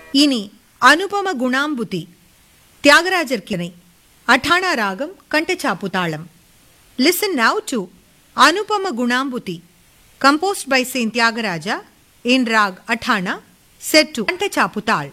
இனி அனுபம குணாம்புதி தியாகராஜர் கிணை அட்டானா ராகம் கண்டச்சாப்பு தாளம். Listen now to Anupama Gunambuti, composed by Saint Tyagaraja in Rag Athana, set to Kantachappu Tal.